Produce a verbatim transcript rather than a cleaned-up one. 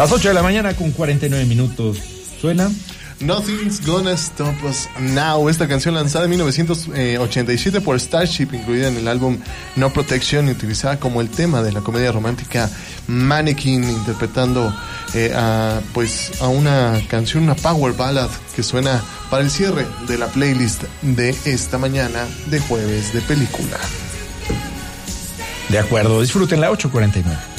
Las ocho de la mañana con cuarenta y nueve minutos. Suena Nothing's Gonna Stop Us Now, esta canción lanzada en mil novecientos ochenta y siete por Starship, incluida en el álbum No Protection y utilizada como el tema de la comedia romántica Mannequin, interpretando eh, a, pues, a una canción, una power ballad que suena para el cierre de la playlist de esta mañana de jueves de película. De acuerdo, disfruten la ocho cuarenta y nueve.